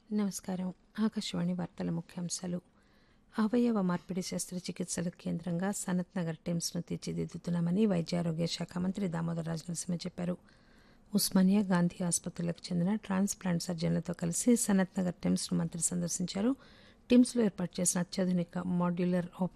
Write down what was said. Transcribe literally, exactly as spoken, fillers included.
నమస్కారం. ఆకాశవాణి వార్తల ముఖ్యాంశాలు. అవయవ మార్పిడి శస్త్రచికిత్సల కేంద్రంగా సనత్ నగర్ టిమ్స్ను తీర్చిదిద్దుతున్నామని వైద్య ఆరోగ్య శాఖ మంత్రి దామోదర్ రాజనరసింహ చెప్పారు. ఉస్మానియా, గాంధీ ఆసుపత్రులకు చెందిన ట్రాన్స్ప్లాంట్ సర్జన్లతో కలిసి సనత్ నగర్ టిమ్స్ను మంత్రి సందర్శించారు. టిమ్స్లో ఏర్పాటు చేసిన అత్యాధునిక మాడ్యులర్